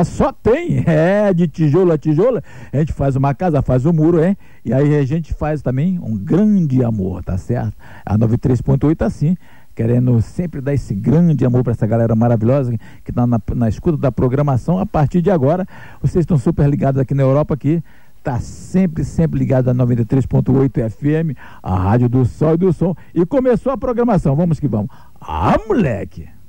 só tem, de tijolo a tijolo, a gente faz uma casa, faz um muro, e aí a gente faz também um grande amor, tá certo? A 93.8 assim, querendo sempre dar esse grande amor para essa galera maravilhosa que está na escuta da programação. A partir de agora, vocês estão super ligados aqui na Europa, aqui, tá sempre ligado a 93.8 FM, a Rádio do Sol e do Som, e começou a programação, vamos que vamos. Moleque!